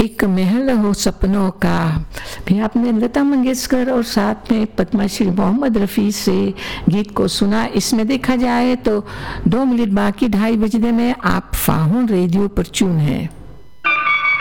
एक महल हो सपनों का, भी आपने लता मंगेशकर और साथ में पद्मश्री मोहम्मद रफ़ी से गीत को सुना। इसमें देखा जाए तो 2 मिनट बाकी 2:30 बजने में आप फाहुन रेडियो पर ट्यून है।